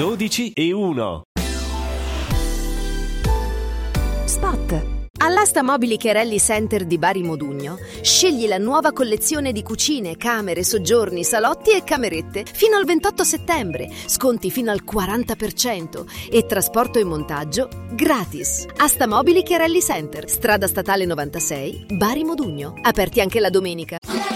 12 e 1. Spot. All'asta mobili Chiarelli Center di Bari Modugno scegli la nuova collezione di cucine, camere, soggiorni, salotti e camerette fino al 28 settembre, sconti fino al 40% e trasporto e montaggio gratis. Asta mobili Chiarelli Center, strada statale 96, Bari Modugno, aperti anche la domenica.